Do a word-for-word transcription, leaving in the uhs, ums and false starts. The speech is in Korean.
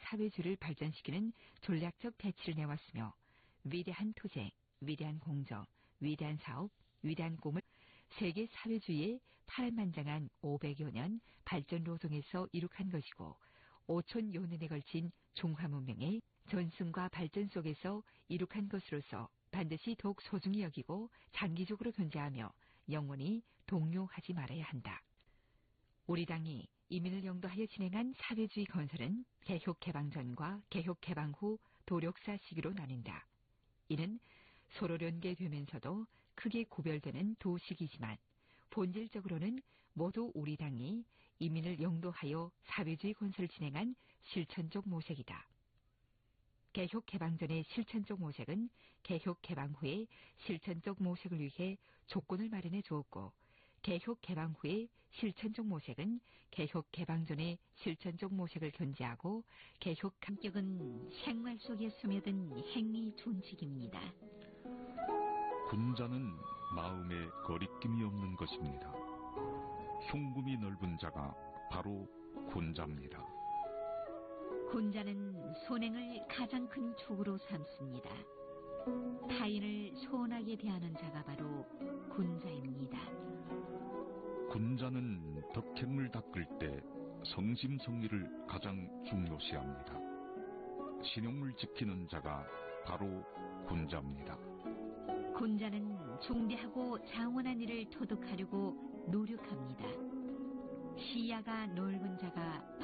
사회주의를 발전시키는 전략적 대치를 내왔으며 위대한 투쟁, 위대한 공정, 위대한 사업, 위대한 꿈을 세계 사회주의의 파란만장한 오백여 년 발전 로동에서 이룩한 것이고 오천여 년에 걸친 중화문명의 전승과 발전 속에서 이룩한 것으로서 반드시 더욱 소중히 여기고 장기적으로 존재하며 영원히 동요하지 말아야 한다. 우리 당이 이민을 영도하여 진행한 사회주의 건설은 개혁개방전과 개혁개방 후 도력사 시기로 나뉜다. 이는 서로 연계되면서도 크게 구별되는 두 시기지만 본질적으로는 모두 우리 당이 이민을 영도하여 사회주의 건설을 진행한 실천적 모색이다. 개혁개방전의 실천적 모색은 개혁개방 후의 실천적 모색을 위해 조건을 마련해 주었고 개혁개방 후의 실천적 모색은 개혁개방전의 실천적 모색을 견제하고 개혁 감격은 생활 속에 스며든 행위 존직입니다. 군자는 마음에 거리낌이 없는 것입니다. 흉금이 넓은 자가 바로 군자입니다. 군자는 선행을 가장 큰 축으로 삼습니다. 타인을 소원하게 대하는 자가 바로 군자입니다. 군자는 덕행을 닦을 때 성심성의를 가장 중요시합니다. 신용을 지키는 자가 바로 군자입니다. 군자는 중대하고 장원한 일을 도둑하려고 노력합니다. 시야가 넓은 자가